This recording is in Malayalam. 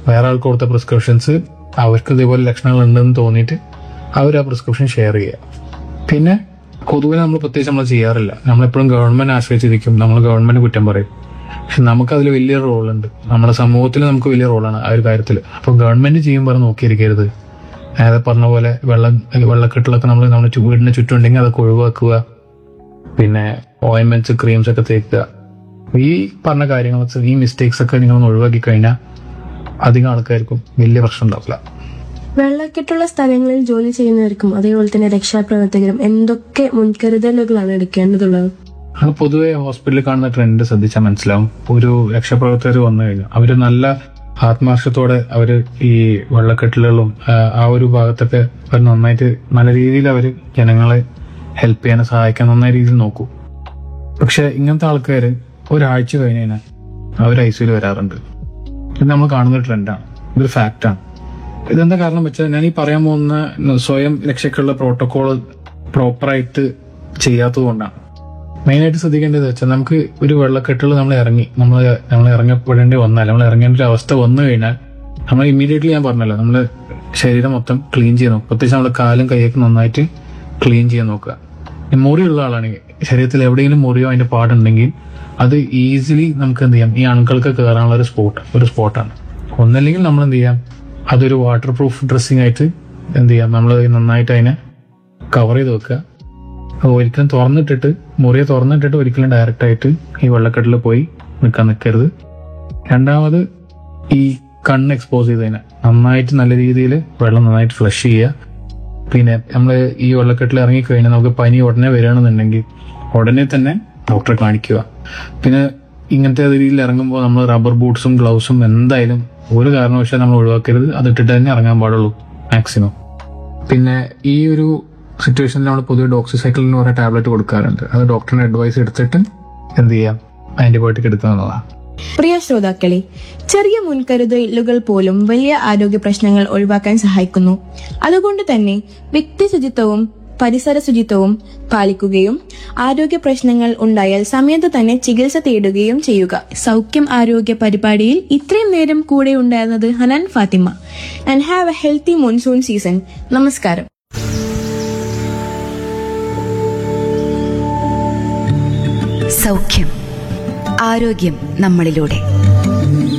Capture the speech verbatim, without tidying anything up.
വേറെ ആൾക്ക് കൊടുത്ത പ്രിസ്ക്രിപ്ഷൻസ് അവർക്ക് ഇതേപോലെ ലക്ഷണങ്ങൾ ഉണ്ടെന്ന് തോന്നിയിട്ട് അവർ ആ പ്രിസ്ക്രിപ്ഷൻ ഷെയർ ചെയ്യുക. പിന്നെ പൊതുവെ നമ്മൾ പ്രത്യേകിച്ച് നമ്മൾ ചെയ്യാറില്ല. നമ്മളെപ്പോഴും ഗവൺമെന്റ് ആശ്രയിച്ചിരിക്കും, നമ്മൾ ഗവൺമെന്റ് കുറ്റം പറയും. പക്ഷെ നമുക്കതിൽ വലിയ റോളുണ്ട്, നമ്മുടെ സമൂഹത്തിൽ നമുക്ക് വലിയ റോളാണ് ആ ഒരു കാര്യത്തിൽ. അപ്പോൾ ഗവൺമെന്റ് ചെയ്യുമ്പോൾ നോക്കിയിരിക്കരുത്. നേരത്തെ പറഞ്ഞ പോലെ വെള്ളം വെള്ളക്കെട്ടിലൊക്കെ നമ്മൾ നമ്മുടെ ചു- വീടിന് ചുറ്റും ഉണ്ടെങ്കിൽ അതൊക്കെ ഒഴിവാക്കുക. പിന്നെ ഓയിൻമെന്റ്സ് ക്രീംസ് ഒക്കെ തേക്കുക. ഈ പറഞ്ഞ കാര്യങ്ങളൊക്കെ, ഈ മിസ്റ്റേക്സ് ഒക്കെ നിങ്ങൾ ഒഴിവാക്കി കഴിഞ്ഞാൽ അധികം ആൾക്കാർക്കും വലിയ പ്രശ്നം ഉണ്ടാവില്ല. വെള്ളക്കെട്ടുള്ള സ്ഥലങ്ങളിൽ ജോലി ചെയ്യുന്നവർക്കും അതേപോലെ തന്നെ രക്ഷാപ്രവർത്തകരും എന്തൊക്കെ മുൻകരുതലുകളാണ് എടുക്കേണ്ടതുള്ളത്? അത് പൊതുവെ ഹോസ്പിറ്റലിൽ കാണുന്ന ട്രെൻഡ് ശ്രദ്ധിച്ചാൽ മനസ്സിലാവും. ഒരു രക്ഷാപ്രവർത്തകർ വന്നു കഴിഞ്ഞാൽ അവര് നല്ല ആത്മാർത്ഥത്തോടെ അവര് ഈ വെള്ളക്കെട്ടിലുകളും ആ, ആ ഒരു ഭാഗത്തൊക്കെ അവർ നന്നായിട്ട് നല്ല രീതിയിൽ അവര് ജനങ്ങളെ ഹെൽപ്പ് ചെയ്യാൻ സഹായിക്കാൻ നന്നായ രീതിയിൽ നോക്കൂ. പക്ഷെ ഇങ്ങനത്തെ ആൾക്കാർ ഒരാഴ്ച കഴിഞ്ഞ് കഴിഞ്ഞാൽ അവർ ഐ സിയിൽ വരാറുണ്ട്. ഇത് നമ്മൾ കാണുന്ന ഒരു ട്രെൻഡാണ്, ഇതൊരു ഫാക്റ്റാണ്. ഇതെന്താ കാരണം വെച്ചാൽ ഞാൻ ഈ പറയാൻ പോകുന്ന സ്വയം രക്ഷയ്ക്കുള്ള പ്രോട്ടോകോൾ പ്രോപ്പറായിട്ട് ചെയ്യാത്തത് കൊണ്ടാണ്. മെയിനായിട്ട് ശ്രദ്ധിക്കേണ്ടത് വെച്ചാൽ നമുക്ക് ഒരു വെള്ളക്കെട്ടിൽ നമ്മൾ ഇറങ്ങി നമ്മൾ നമ്മൾ ഇറങ്ങപ്പെടേണ്ടി വന്നാൽ, നമ്മൾ ഇറങ്ങേണ്ട ഒരു അവസ്ഥ വന്നു കഴിഞ്ഞാൽ നമ്മൾ ഇമ്മീഡിയറ്റ്ലി ഞാൻ പറഞ്ഞല്ലോ നമ്മൾ ശരീരം മൊത്തം ക്ലീൻ ചെയ്യാൻ നോക്കുക. പ്രത്യേകിച്ച് നമ്മുടെ കാലും കൈയൊക്കെ നന്നായിട്ട് ക്ലീൻ ചെയ്യാൻ നോക്കുക. ഈ മുറിയുള്ള ആളാണെങ്കിൽ ശരീരത്തിൽ എവിടെയെങ്കിലും മുറിയോ അതിന്റെ പാടുണ്ടെങ്കിൽ അത് ഈസിലി നമുക്ക് എന്ത് ചെയ്യാം, ഈ അണുക്കൾക്ക് കയറാനുള്ള ഒരു സ്പോട്ട് ഒരു സ്പോട്ടാണ്. ഒന്നല്ലെങ്കിൽ നമ്മൾ എന്ത് ചെയ്യാം, അതൊരു വാട്ടർ പ്രൂഫ് ഡ്രസ്സിംഗ് ആയിട്ട് എന്ത് ചെയ്യാം, നമ്മൾ നന്നായിട്ട് അതിനെ കവർ ചെയ്ത് വെക്കുക. അത് ഒരിക്കലും തുറന്നിട്ടിട്ട് മുറിയെ തുറന്നിട്ടിട്ട് ഒരിക്കലും ഡയറക്റ്റ് ആയിട്ട് ഈ വെള്ളക്കെട്ടിൽ പോയി നിൽക്കാൻ നിൽക്കരുത്. രണ്ടാമത് ഈ കണ്ണ് എക്സ്പോസ് ചെയ്തതിന് നന്നായിട്ട് നല്ല രീതിയിൽ വെള്ളം നന്നായിട്ട് ഫ്ലഷ് ചെയ്യുക. പിന്നെ നമ്മൾ ഈ വെള്ളക്കെട്ടിൽ ഇറങ്ങിക്കഴിഞ്ഞാൽ നമുക്ക് പനി ഉടനെ വരികയാണെന്നുണ്ടെങ്കിൽ ഉടനെ തന്നെ ഡോക്ടറെ കാണിക്കുക. പിന്നെ ഇങ്ങനത്തെ രീതിയിൽ ഇറങ്ങുമ്പോൾ നമ്മൾ റബ്ബർ ബൂട്ട്സും ഗ്ലൗസും എന്തായാലും ഒരു കാരണവശാലും നമ്മൾ ഒഴിവാക്കരുത്. അതിട്ടിട്ട് തന്നെ ഇറങ്ങാൻ പാടുള്ളൂ മാക്സിമം. പിന്നെ ഈ ഒരു സിറ്റുവേഷനിൽ നമ്മൾ പൊതുവെ ഡോക്സിസൈക്കിൾ എന്ന് പറയുന്ന ടാബ്ലറ്റ് കൊടുക്കാറുണ്ട്. അത് ഡോക്ടറിന്റെ അഡ്വൈസ് എടുത്തിട്ട് എന്ത് ചെയ്യാം, ആന്റിബയോട്ടിക് എടുക്കാവുന്നതാണ്. പ്രിയ ശ്രോതാക്കളെ, ചെറിയ മുൻകരുതലുകൾ പോലും വലിയ ആരോഗ്യ പ്രശ്നങ്ങൾ ഒഴിവാക്കാൻ സഹായിക്കുന്നു. അതുകൊണ്ട് തന്നെ വ്യക്തി ശുചിത്വവും പരിസര ശുചിത്വവും പാലിക്കുകയും ആരോഗ്യ പ്രശ്നങ്ങൾ ഉണ്ടായാൽ സമയത്ത് തന്നെ ചികിത്സ തേടുകയും ചെയ്യുക. സൗഖ്യം ആരോഗ്യ പരിപാടിയിൽ ഇത്രയും നേരം കൂടെ ഉണ്ടായിരുന്നത് ഹനാൻ Fathima. And have A healthy monsoon season. നമസ്കാരം. സൗഖ്യം ആരോഗ്യം നമ്മളിലൂടെ.